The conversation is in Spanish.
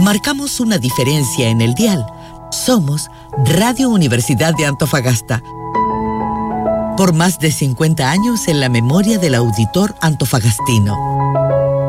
Marcamos una diferencia en el dial. Somos Radio Universidad de Antofagasta. Por más de 50 años en la memoria del auditor antofagastino.